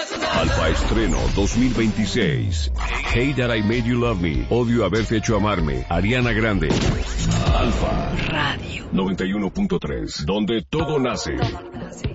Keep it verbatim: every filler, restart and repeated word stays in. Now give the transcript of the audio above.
Alfa Estreno dos mil veintiséis. Hate That I Made You Love Me. Odio haberte hecho amarme. Ariana Grande. Alfa Radio noventa y uno punto tres, donde todo nace.